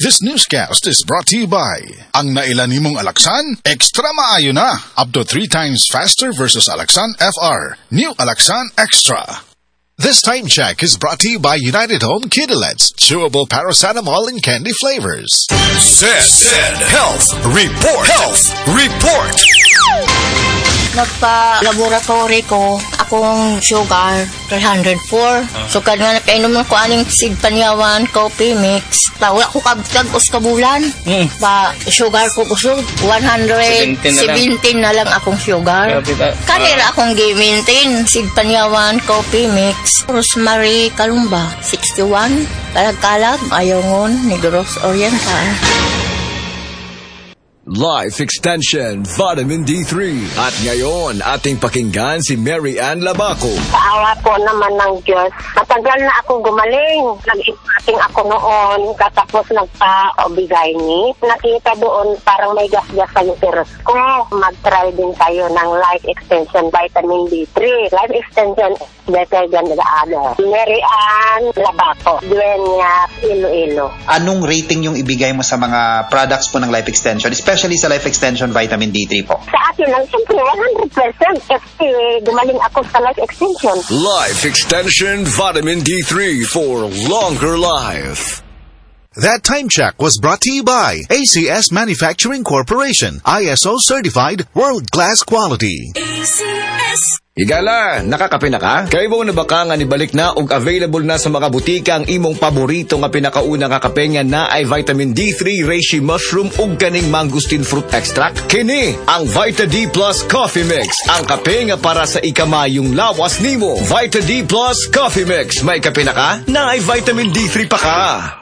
This newscast is brought to you by ang nailan nimong Alaxan, extra maayo na. Up to 3 times faster versus Alaxan FR. New Alaxan Extra. This time check is brought to you by United Home Kidulets, chewable paracetamol in candy flavors. Zed Health Report. Health Report. Nagpa-laboratory ko, akong sugar, 304. So, kadang napainom ko aning Sig Panyawan, coffee mix. Wala ko kabtag-os kabulan. Sugar ko kusog, 117 na lang akong sugar. Kanira akong gi-maintain, Sig Panyawan, coffee mix. Rosemary Kalumba, 61. Kalag-kalag, Ayongon, Negros Oriental. Life Extension Vitamin D3. At ngayon, ating pakinggan si Mary Ann Labaco. Paawa po naman ng Diyos. Matagal na ako gumaling. Nag-ipating ako noon, katapos nagpa-obigay ni. Nakita doon parang may gas-gas sa uterus ko. Mag-try din tayo ng Life Extension Vitamin D3. Life Extension better than the other. Mary Ann Labaco, Dueñas, Iloilo. Anong rating yung ibigay mo sa mga products po ng Life Extension? Especially sa Life Extension Vitamin D3 po. Sa akin lang, siyempre, 100% kasi gumaling ako sa Life Extension. Life Extension Vitamin D3 for longer life. That time check was brought to you by ACS Manufacturing Corporation, ISO certified world-class quality. ACS. Igala, nakakape na ka? Kaya mo na baka nga nibalik na og available na sa mga butika ang imong paborito nga pinakauna nga kape nga na ay vitamin D3, reishi mushroom ug kaning mangosteen fruit extract. Kini ang Vita D Plus Coffee Mix, ang kape nga para sa ikamayong lawas nimo. Vita D Plus Coffee Mix, may kape na ka? Na ay vitamin D3 pa ka.